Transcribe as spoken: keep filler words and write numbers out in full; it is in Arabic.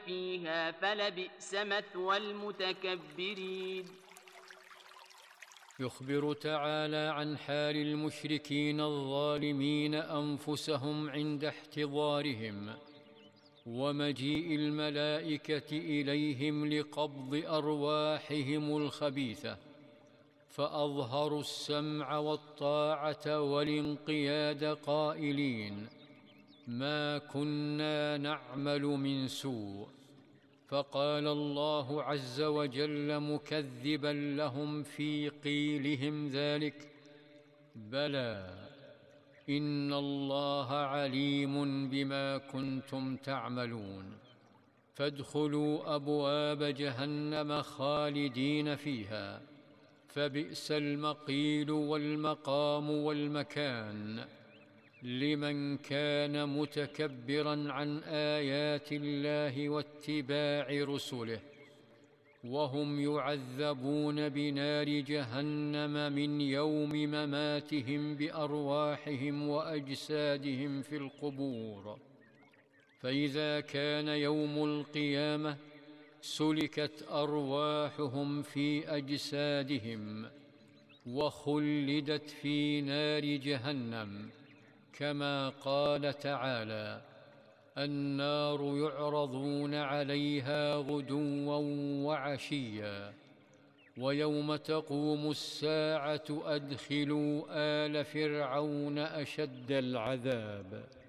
فيها فلبئس مثوى المتكبرين. يخبر تعالى عن حال المشركين الظالمين أنفسهم عند احتضارهم ومجيء الملائكة إليهم لقبض أرواحهم الخبيثة، فأظهروا السمع والطاعة والانقياد قائلين: ما كنا نعمل من سوء. فقال الله عز وجل مكذبا لهم في قيلهم ذلك: بلى إن الله عليم بما كنتم تعملون، فادخلوا أبواب جهنم خالدين فيها، فبئس المقيل والمقام والمكان لمن كان متكبرا عن آيات الله واتباع رسله. وهم يعذبون بنار جهنم من يوم مماتهم بأرواحهم وأجسادهم في القبور. فإذا كان يوم القيامة سلكت أرواحهم في أجسادهم وخلدت في نار جهنم، كما قال تعالى: النار يعرضون عليها غدوا وعشيا ويوم تقوم الساعة أدخلوا آل فرعون أشد العذاب.